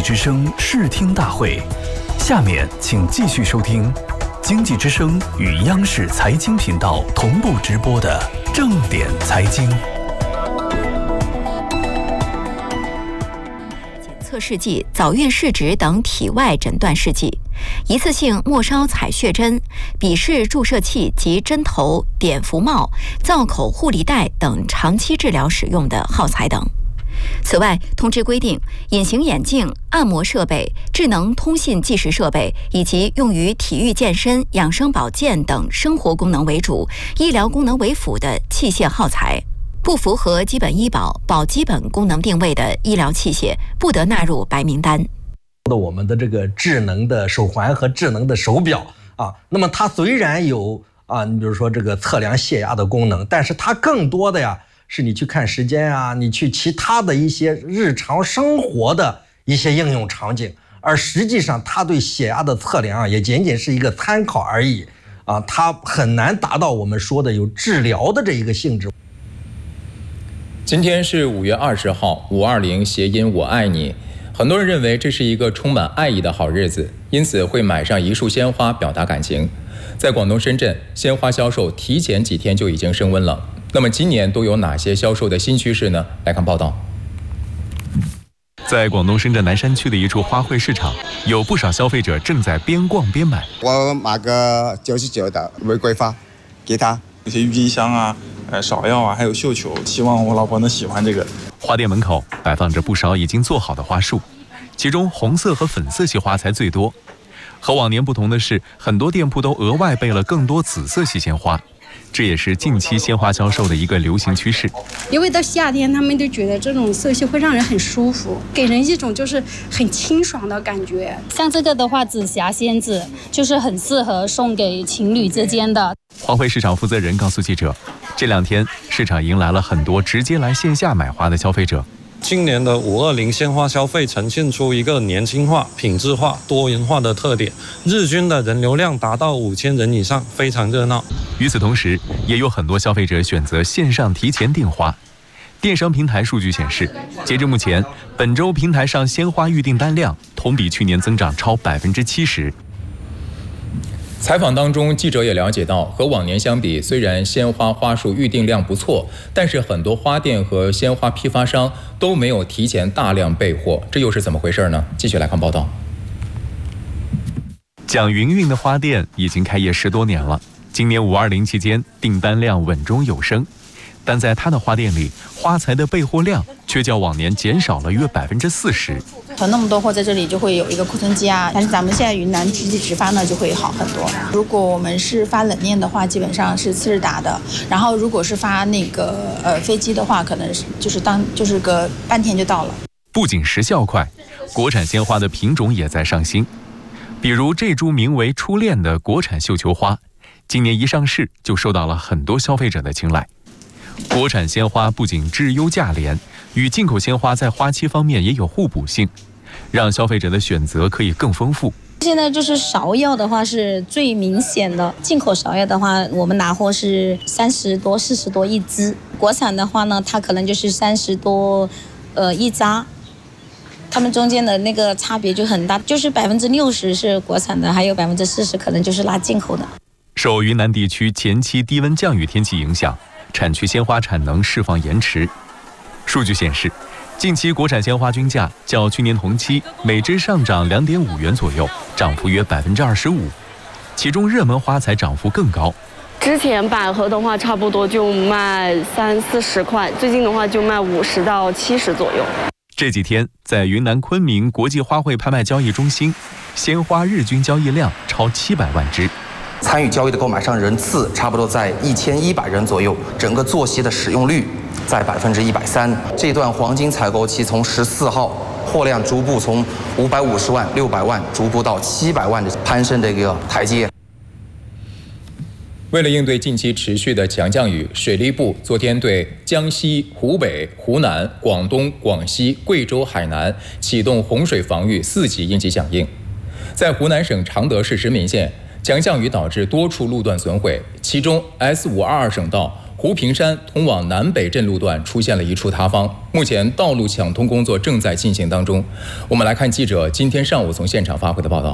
济之声视听大会，下面请继续收听经济之声与央视财经频道同步直播的正点财经。 检测试剂、早孕试纸等体外诊断试剂，一次性末梢采血针、笔式注射器及针头、碘伏帽、造口护理带等长期治疗使用的耗材等。此外，通知规定，隐形眼镜、按摩设备、智能通信计时设备以及用于体育健身、养生保健等生活功能为主、医疗功能为辅的器械耗材，不符合基本医保、保基本功能定位的医疗器械，不得纳入白名单。 我们的这个智能的手环和智能的手表啊，那么它虽然有你比如说这个测量血压的功能，但是它更多的呀，是你去看时间啊，你去其他的一些日常生活的一些应用场景，而实际上它对血压的测量也仅仅是一个参考而已啊，它很难达到我们说的有治疗的这一个性质。 今天是5月20号，520谐音我爱你，很多人认为这是一个充满爱意的好日子，因此会买上一束鲜花表达感情。在广东深圳，鲜花销售提前几天就已经升温了。那么今年都有哪些销售的新趋势呢？来看报道。 在广东深圳南山区的一处花卉市场，有不少消费者正在边逛边买。 我买个99的玫瑰花给他， 有些郁金香啊、芍药啊，还有绣球，希望我老婆能喜欢这个。 花店门口摆放着不少已经做好的花束，其中红色和粉色系花材最多。和往年不同的是，很多店铺都额外备了更多紫色系鲜花。这也是近期鲜花销售的一个流行趋势， 因为到夏天，他们都觉得这种色系会让人很舒服，给人一种就是很清爽的感觉。 像这个的话，紫霞仙子就是很适合送给情侣之间的。 花卉市场负责人告诉记者，这2天市场迎来了很多直接来线下买花的消费者。 今年的520鲜花消费呈现出一个年轻化、品质化、多元化的特点，日均的人流量达到5000人以上，非常热闹。 与此同时，也有很多消费者选择线上提前订花。电商平台数据显示，截至目前，本周平台上鲜花预订单量同比去年增长超70%。 采访当中，记者也了解到，和往年相比，虽然鲜花花束预订量不错，但是很多花店和鲜花批发商都没有提前大量备货，这又是怎么回事呢？继续来看报道。 蒋云云的花店已经开业10多年了，今年520期间订单量稳中有升，但在他的花店里，花材的备货量却较往年减少了约40%。 囤那么多货在这里就会有一个库存积压，但是咱们现在云南直接直发呢就会好很多。如果我们是发冷链的话，基本上是次日达的，然后如果是发那个飞机的话，可能就是个半天就到了。 不仅时效快，国产鲜花的品种也在上新，比如这株名为初恋的国产绣球花，今年一上市就受到了很多消费者的青睐。国产鲜花不仅质优价廉，与进口鲜花在花期方面也有互补性，让消费者的选择可以更丰富。 现在就是芍药的话是最明显的，进口芍药的话，我们拿货是30多、40多一支，国产的话呢，它可能就是30多一扎，它们中间的那个差别就很大，就是60%是国产的，还有40%可能就是拿进口的。 受云南地区前期低温降雨天气影响，产区鲜花产能释放延迟。数据显示，近期国产鲜花均价较去年同期每支上涨2.5元左右，涨幅约25%，其中热门花材涨幅更高。 之前百合的话差不多就卖30-40块，最近的话就卖50到70左右。 这几天在云南昆明国际花卉拍卖交易中心，鲜花日均交易量超700万只。 参与交易的购买商人次差不多在1100人左右，整个坐席的使用率在130%。这段黄金采购期从14号，货量逐步从550万、600万逐步到700万的攀升的一个台阶。 为了应对近期持续的强降雨，水利部昨天对江西、湖北、湖南、广东、广西、贵州、海南启动洪水防御4级应急响应。在湖南省常德市石岷县，强降雨导致多处路段损毁，其中 S522省道湖平山通往南北镇路段出现了一处塌方，目前道路抢通工作正在进行当中。我们来看记者今天上午从现场发回的报道。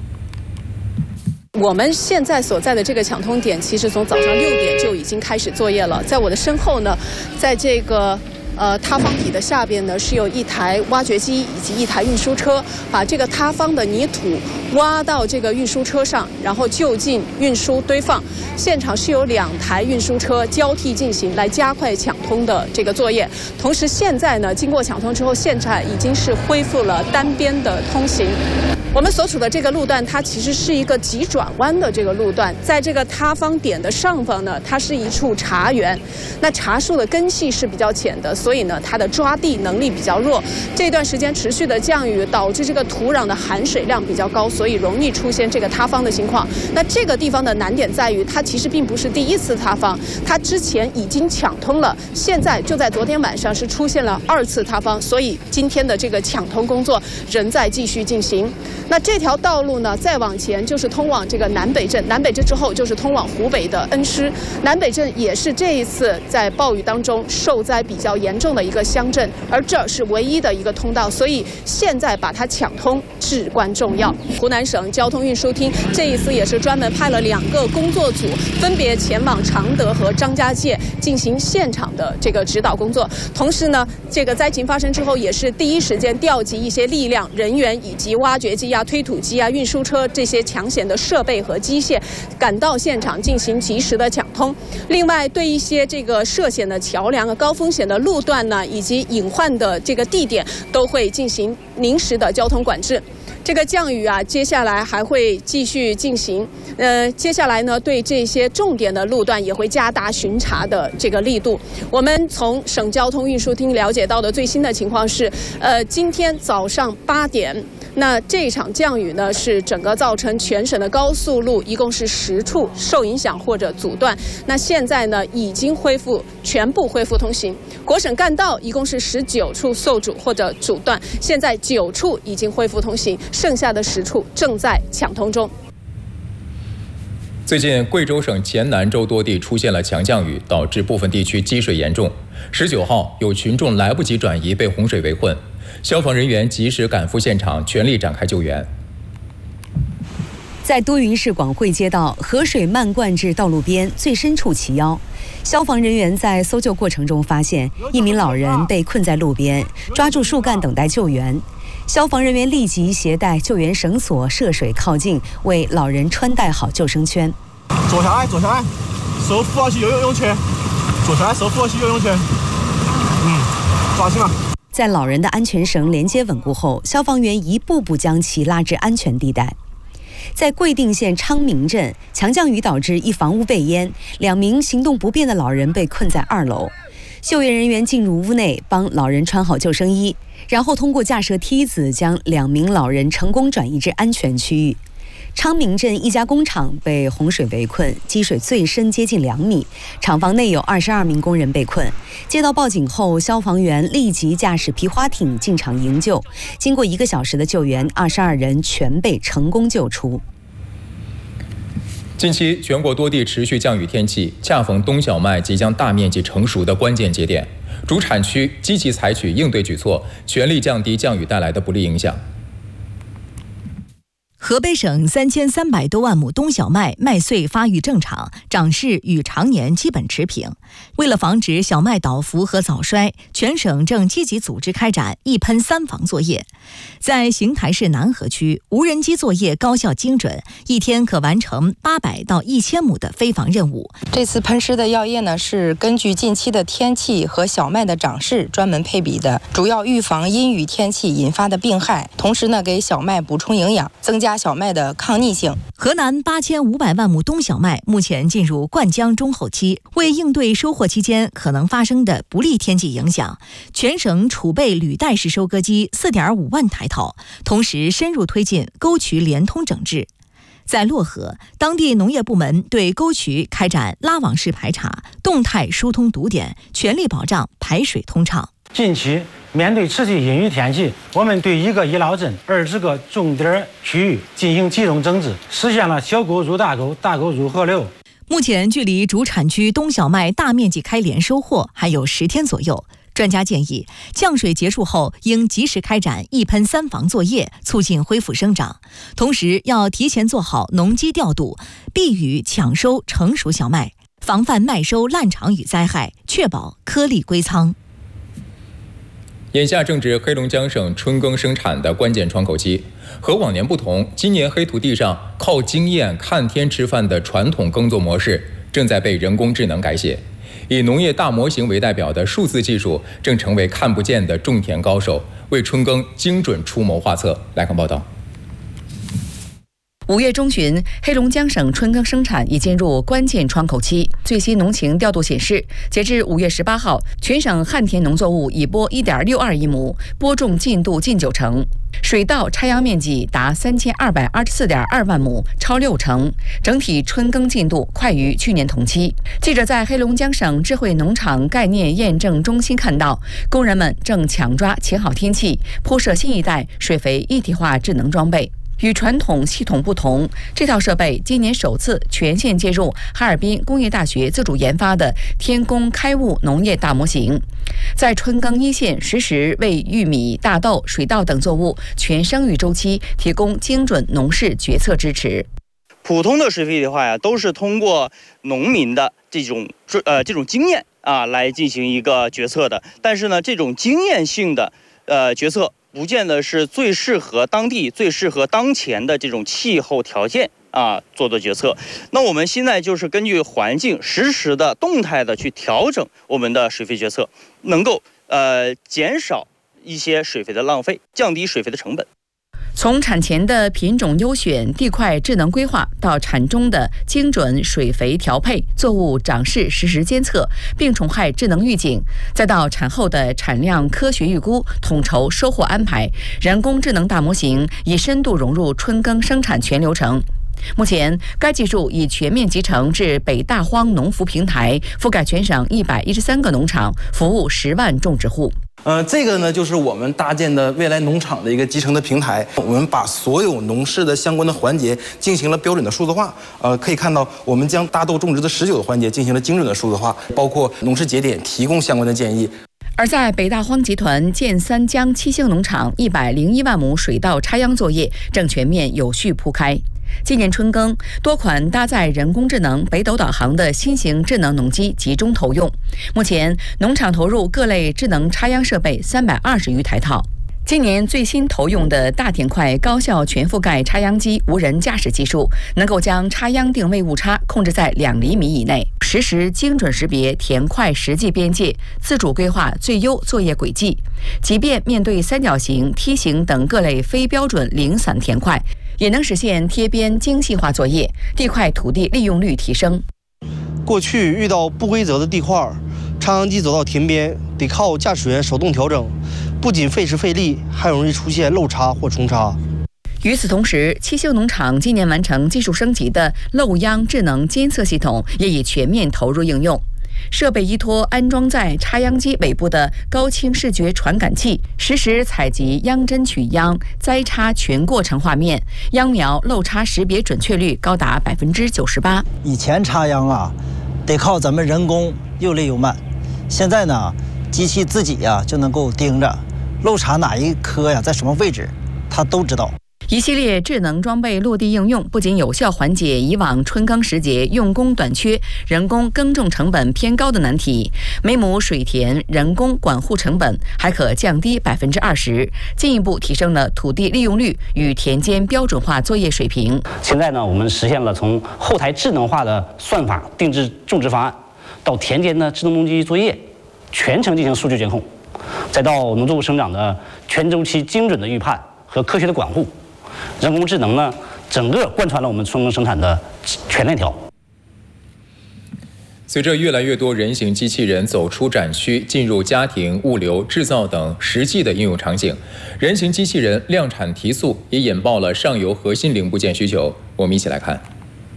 我们现在所在的这个抢通点，其实从早上6点就已经开始作业了。在我的身后呢，在这个塌方体的下边呢，是有一台挖掘机以及一台运输车，把这个塌方的泥土挖到这个运输车上，然后就近运输堆放。现场是有2台运输车交替进行，来加快抢通的这个作业。同时，现在呢，经过抢通之后，现在已经是恢复了单边的通行。我们所处的这个路段，它其实是一个急转弯的这个路段，在这个塌方点的上方呢，它是一处茶园。那茶树的根系是比较浅的，所以呢，它的抓地能力比较弱。这段时间持续的降雨导致这个土壤的含水量比较高，所以容易出现这个塌方的情况。那这个地方的难点在于，它其实并不是第1次塌方，它之前已经抢通了，现在就在昨天晚上是出现了2次塌方，所以今天的这个抢通工作仍在继续进行。那这条道路呢，再往前就是通往这个南北镇，南北镇之后就是通往湖北的恩施。南北镇也是这一次在暴雨当中受灾比较严重的一个乡镇，而这是唯一的一个通道，所以现在把它抢通至关重要。湖南省交通运输厅这一次也是专门派了2个工作组，分别前往常德和张家界进行现场的这个指导工作。同时呢，这个灾情发生之后，也是第一时间调集一些力量、人员以及挖掘机推土机运输车这些抢险的设备和机械赶到现场进行及时的抢通。另外，对一些这个涉险的桥梁、高风险的路段呢，以及隐患的这个地点，都会进行临时的交通管制。这个降雨接下来还会继续进行。接下来呢，对这些重点的路段也会加大巡查的这个力度。我们从省交通运输厅了解到的最新的情况是，今天早上8点。那这场降雨呢，是整个造成全省的高速路一共是10处受影响或者阻断。那现在呢，已经全部恢复通行。国省干道一共是19处受阻或者阻断，现在9处已经恢复通行，剩下的10处正在抢通中。 最近，贵州省黔南州多地出现了强降雨，导致部分地区积水严重。19号，有群众来不及转移，被洪水围困。消防人员及时赶赴现场，全力展开救援。 在都匀市广汇街道，河水漫灌至道路边最深处齐腰。消防人员在搜救过程中发现一名老人被困在路边，抓住树干等待救援。消防人员立即携带救援绳索涉水靠近，为老人穿戴好救生圈。 坐下来，手扶好起游泳圈。坐下来，手扶好起游泳圈。抓紧了。 在老人的安全绳连接稳固后，消防员一步步将其拉至安全地带。在贵定县昌明镇，强降雨导致一房屋被淹，2名行动不便的老人被困在2楼。救援人员进入屋内，帮老人穿好救生衣，然后通过架设梯子将2名老人成功转移至安全区域。昌明镇一家工厂被洪水围困，积水最深接近2米，厂房内有22名工人被困。接到报警后，消防员立即驾驶皮划艇进场营救，经过1个小时的救援，22人全被成功救出。 近期全国多地持续降雨天气，恰逢冬小麦即将大面积成熟的关键节点，主产区积极采取应对举措，全力降低降雨带来的不利影响。 河北省3300多万亩冬小麦麦穗发育正常，长势与常年基本持平。为了防止小麦倒伏和早衰，全省正积极组织开展一喷3防作业。在邢台市南河区，无人机作业高效精准，一天可完成800到1000亩的飞防任务。 这次喷施的药液呢，是根据近期的天气和小麦的长势专门配比的，主要预防阴雨天气引发的病害，同时呢，给小麦补充营养，增加小麦的抗逆性。 河南8500万亩冬小麦目前进入灌浆中后期，为应对收获期间可能发生的不利天气影响，全省储备履带式收割机4.5万台头，同时深入推进沟渠联通整治。在漯河，当地农业部门对沟渠开展拉网式排查，动态疏通堵点，全力保障排水通畅。 近期面对持续阴雨天气，我们对1个医疗镇20个重点区域进行集中整治，实现了小沟入大沟，大沟入河流。 目前距离主产区冬小麦大面积开镰收获还有10天左右。专家建议，降水结束后应及时开展1喷3防作业，促进恢复生长。同时，要提前做好农机调度，避雨抢收成熟小麦，防范麦收烂场与灾害，确保颗粒归仓。 眼下正值黑龙江省春耕生产的关键窗口期，和往年不同，今年黑土地上靠经验看天吃饭的传统耕作模式正在被人工智能改写。以农业大模型为代表的数字技术正成为看不见的种田高手，为春耕精准出谋划策。来看报道。 5月中旬，黑龙江省春耕生产已进入关键窗口期。最新农情调度显示，截至5月18号，全省旱田农作物已播 1.62 亿亩，播种进度近90%，水稻插秧面积达 3224.2 万亩，超60%，整体春耕进度快于去年同期。记者在黑龙江省智慧农场概念验证中心看到，工人们正抢抓晴好天气，铺设新一代水肥一体化智能装备。与传统系统不同，这套设备今年首次全线接入哈尔滨工业大学自主研发的天工开物农业大模型，在春耕一线实时为玉米、大豆、水稻等作物全生育周期提供精准农事决策支持。 普通的水肥的话呀，都是通过农民的这种经验来进行一个决策的，但是呢，这种经验性的决策不见得是最适合当地、最适合当前的这种气候条件做的决策。那我们现在就是根据环境实时的动态的去调整我们的水肥决策，能够减少一些水肥的浪费，降低水肥的成本。 从产前的品种优选、地块智能规划，到产中的精准水肥调配、作物长势实时监测、病虫害智能预警，再到产后的产量科学预估、统筹收获安排，人工智能大模型已深度融入春耕生产全流程。目前，该技术已全面集成至北大荒农服平台，覆盖全省113个农场，服务10万种植户。 这个呢，就是我们搭建的未来农场的一个集成的平台。我们把所有农事的相关的环节进行了标准的数字化。可以看到，我们将大豆种植的19个环节进行了精准的数字化，包括农事节点提供相关的建议。 而在北大荒集团建三江7星农场，101万亩水稻插秧作业正全面有序铺开。今年春耕，多款搭载人工智能北斗导航的新型智能农机集中投用。目前，农场投入各类智能插秧设备320余台套。今年最新投用的大田块高效全覆盖插秧机无人驾驶技术，能够将插秧定位误差控制在2厘米以内，实时精准识别田块实际边界，自主规划最优作业轨迹。即便面对三角形、梯形等各类非标准零散田块，也能实现贴边精细化作业，地块土地利用率提升。 过去遇到不规则的地块，插秧机走到田边得靠驾驶员手动调整，不仅费时费力，还容易出现漏插或冲插。 与此同时，7星农场今年完成技术升级的漏秧智能监测系统也已全面投入应用。设备依托安装在插秧机尾部的高清视觉传感器，实时采集秧针取秧、栽插全过程画面，秧苗漏插识别准确率高达98%。 以前插秧得靠咱们人工又累又慢，现在呢，机器自己就能够盯着漏插哪一颗在什么位置，它都知道。 一系列智能装备落地应用，不仅有效缓解以往春耕时节用工短缺、人工耕种成本偏高的难题，每亩水田人工管护成本还可降低20%，进一步提升了土地利用率与田间标准化作业水平。 现在呢，我们实现了从后台智能化的算法定制种植方案，到田间的智能农机作业，全程进行数据监控，再到农作物生长的全周期精准的预判和科学的管护。人工智能呢，整个贯穿了我们春耕生产的全链条。 随着越来越多人形机器人走出展区，进入家庭、物流、制造等实际的应用场景，人形机器人量产提速，也引爆了上游核心零部件需求。我们一起来看。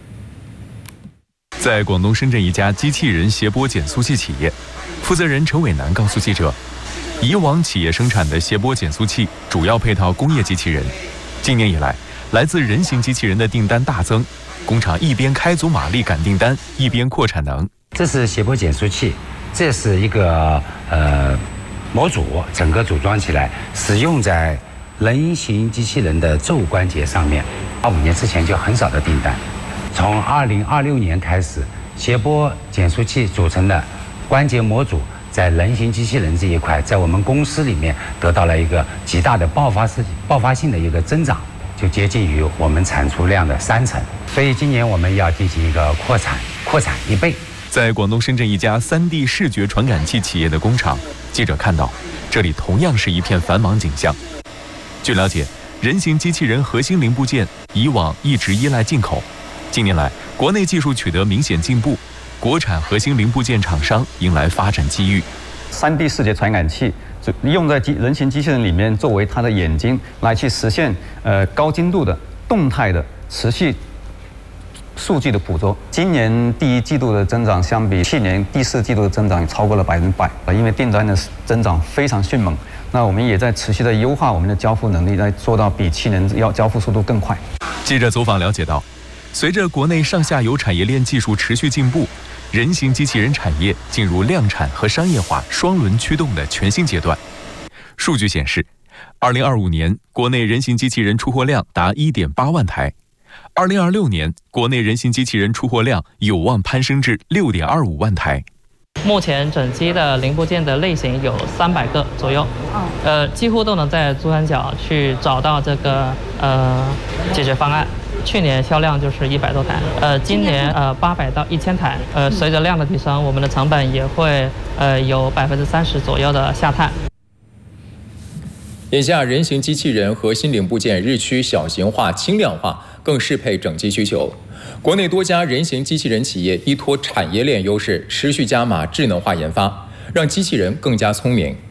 在广东深圳一家机器人斜波减速器企业，负责人陈伟南告诉记者，以往企业生产的斜波减速器主要配套工业机器人。今年以来， 来自人形机器人的订单大增，工厂一边开足马力赶订单，一边扩产能。 这是斜坡减速器，这是一个模组，整个组装起来，使用在人形机器人的肘关节上面。25年之前就很少的订单，从2026年开始，斜坡减速器组成的关节模组在人形机器人这一块，在我们公司里面得到了一个极大的爆发性的一个增长，就接近于我们产出量的3成。所以今年我们要进行一个扩产1倍。 在广东深圳一家3D 视觉传感器企业的工厂，记者看到，这里同样是一片繁忙景象。据了解，人形机器人核心零部件以往一直依赖进口，近年来国内技术取得明显进步，国产核心零部件厂商迎来发展机遇。 3D 视觉传感器用在人形机器人里面，作为它的眼睛，来去实现高精度的动态的持续数据的捕捉。今年第1季度的增长相比去年第4季度的增长超过了100%，因为订单的增长非常迅猛。那我们也在持续的优化我们的交付能力，来做到比去年交付速度更快。 记者走访了解到，随着国内上下游产业链技术持续进步，人形机器人产业进入量产和商业化双轮驱动的全新阶段。数据显示，2025年国内人形机器人出货量达1.8万台。2026年，国内人形机器人出货量有望攀升至6.25万台。 目前整机的零部件的类型有300个左右，几乎都能在珠三角去找到这个解决方案。去年销量就是100多台，今年800到1000台。随着量的提升，我们的成本也会有30%左右的下探。 眼下，人形机器人核心零部件日趋小型化、轻量化，更适配整机需求。国内多家人形机器人企业依托产业链优势，持续加码智能化研发，让机器人更加聪明。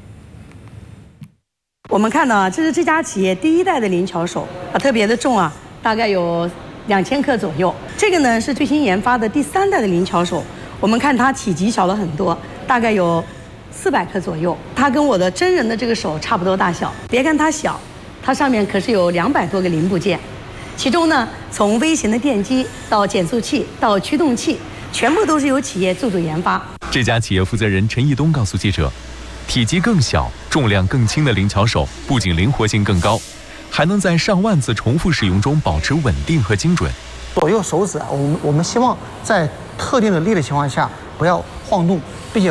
我们看到啊，这是这家企业第1代的灵巧手，特别的重啊，大概有2000克左右。这个呢是最新研发的第3代的灵巧手，我们看它体积小了很多，大概有400克左右。它跟我的真人的这个手差不多大小。别看它小，它上面可是有200多个零部件，其中呢，从微型的电机到减速器到驱动器，全部都是由企业自主研发。 这家企业负责人陈义东告诉记者，体积更小、重量更轻的灵巧手不仅灵活性更高，还能在上万次重复使用中保持稳定和精准。 左右手指啊，我们希望在特定的力的情况下不要晃动，并且